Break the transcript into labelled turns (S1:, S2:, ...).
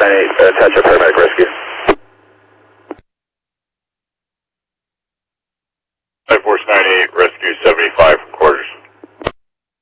S1: 98, attach a paramedic rescue.
S2: 9 Force 98, rescue 75